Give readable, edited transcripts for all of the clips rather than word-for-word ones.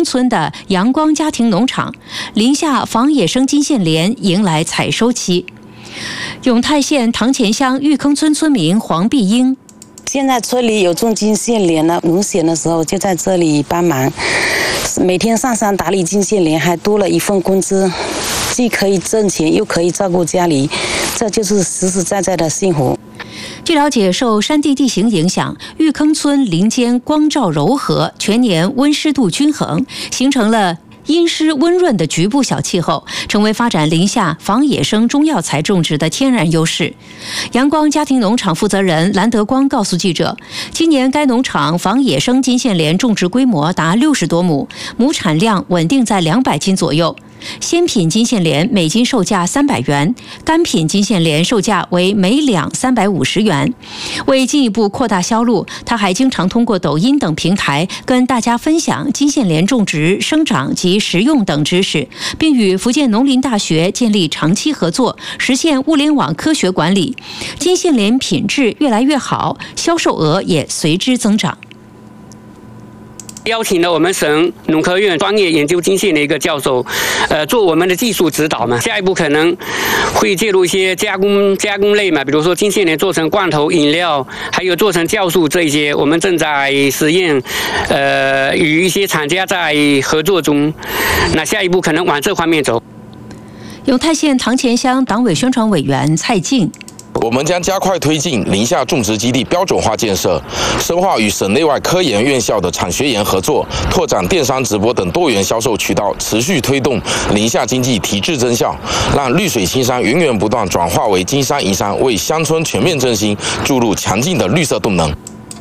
村的阳光家庭农场，临夏仿野生金线莲迎来采收期。永泰县堂前乡玉坑村村民黄碧英， 现在村里有种金线莲了，农闲的时候就在这里帮忙，每天上山打理金线莲，还多了一份工资，既可以挣钱，又可以照顾家里，这就是实实在在的幸福。 据了解，受山地地形影响，玉坑村林间光照柔和，全年温湿度均衡，形成了阴湿温润的局部小气候，成为发展临夏仿野生中药材种植的天然优势。阳光家庭农场负责人蓝德光告诉记者，今年该农场仿野生金线莲种植规模达60多亩，亩产量稳定在200斤左右。鲜品金线莲每斤售价300元，干品金线莲售价为每两350元。为进一步扩大销路，他还经常通过抖音等平台跟大家分享金线莲种植、生长及食用等知识，并与福建农林大学建立长期合作，实现物联网科学管理。金线莲品质越来越好，销售额也随之增长。 邀请了我们省农科院专业研究金线的一个教授，做我们的技术指导嘛。下一步可能会介入一些加工类嘛，比如说金线莲做成罐头、饮料，还有做成酵素这一些，我们正在实验，与一些厂家在合作中。那下一步可能往这方面走。 永泰县堂前乡党委宣传委员蔡进。 我们将加快推进临夏种植基地标准化建设，深化与省内外科研院校的产学研合作，拓展电商直播等多元销售渠道，持续推动临夏经济提质增效，让绿水青山源源不断转化为金山银山，为乡村全面振兴注入强劲的绿色动能。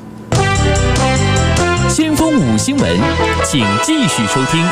先锋5新闻，请继续收听。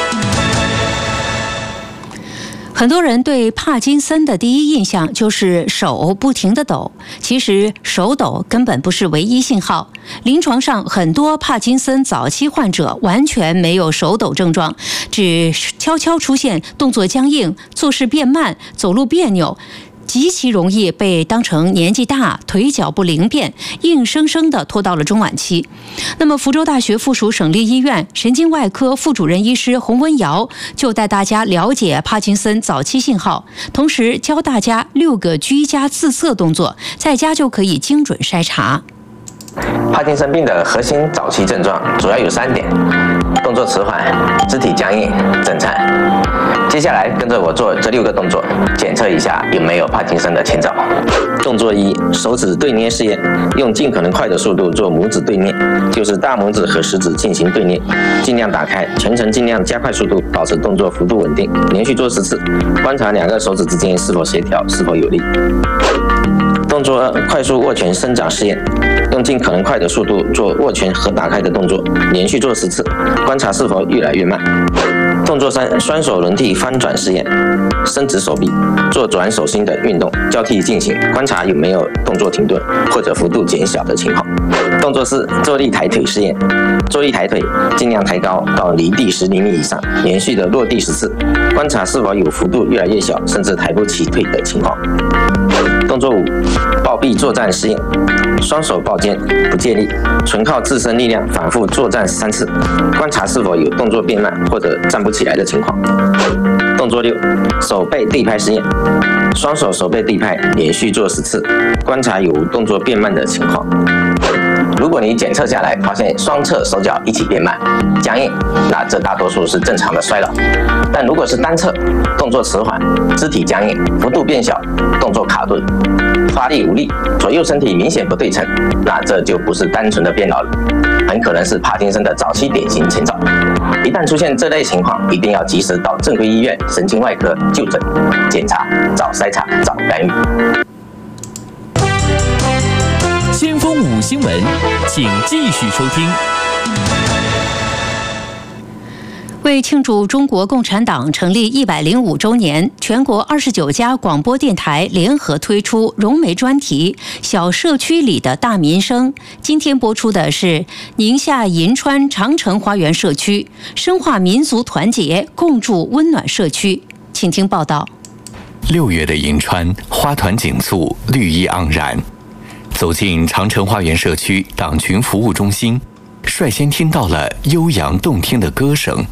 很多人对帕金森的第一印象就是手不停地抖，其实手抖根本不是唯一信号。临床上很多帕金森早期患者完全没有手抖症状，只悄悄出现动作僵硬、做事变慢、走路别扭，极其容易被当成年纪大、腿脚不灵便，硬生生地拖到了中晚期。那么福州大学附属省立医院神经外科副主任医师洪文瑶就带大家了解帕金森早期信号，同时教大家6个居家自测动作，在家就可以精准筛查。 帕金森病的核心早期症状主要有3点：动作迟缓、肢体僵硬、震颤。接下来跟着我做这6个动作，检测一下有没有帕金森的前兆。动作1：手指对捏试验，用尽可能快的速度做拇指对捏，就是大拇指和食指进行对捏，尽量打开，全程尽量加快速度，保持动作幅度稳定，连续做10次，观察2个手指之间是否协调，是否有力。动作2：快速握拳伸展试验，用尽可能快的速度做握拳和打开的动作，连续做10次，观察是否越来越慢。动作3：双手轮替翻转试验，伸直手臂，做转手心的运动，交替进行，观察有没有动作停顿或者幅度减小的情况。动作4：坐立抬腿试验，坐立抬腿，尽量抬高到离地10厘米以上，连续的落地10次，观察是否有幅度越来越小，甚至抬不起腿的情况。动作5：抱臂作战试验，双手抱肩不借力，纯靠自身力量反复作战3次，观察是否有动作变慢或者站不起来的情况。动作6：手背地拍试验，双手手背地拍，连续做10次，观察有动作变慢的情况。如果你检测下来发现双侧手脚一起变慢、僵硬，那这大多数是正常的衰老。但如果是单侧，动作迟缓、肢体僵硬、幅度变小、动作卡顿、发力无力、左右身体明显不对称，那这就不是单纯的变老了，很可能是帕金森的早期典型前兆。一旦出现这类情况，一定要及时到正规医院神经外科就诊、检查、早筛查、早干预。 先锋5新闻，请继续收听。 为庆祝中国共产党成立105周年，全国29家广播电台联合推出融媒专题《小社区里的大民生》。今天播出的是宁夏银川长城花园社区，深化民族团结，共筑温暖社区。请听报道。 6月的银川花团锦簇，绿意盎然。走进长城花园社区党群服务中心，率先听到了悠扬动听的歌声。